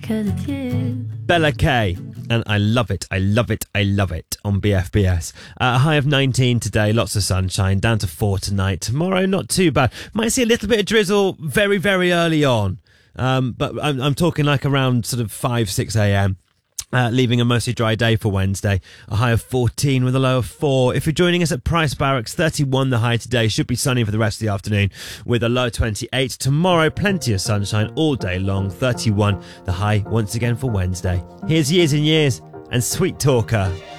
'cause it's you. Bella K. And I love it, I love it, I love it on BFBS. A high of 19 today, lots of sunshine, down to 4 tonight. Tomorrow, not too bad. Might see a little bit of drizzle very, very early on. But I'm talking like around sort of 5, 6 a.m. Leaving a mostly dry day for Wednesday. A high of 14 with a low of 4. If you're joining us at Price Barracks, 31 the high today. Should be sunny for the rest of the afternoon with a low 28. Tomorrow, plenty of sunshine all day long. 31 the high once again for Wednesday. Here's Years and Years and Sweet Talker.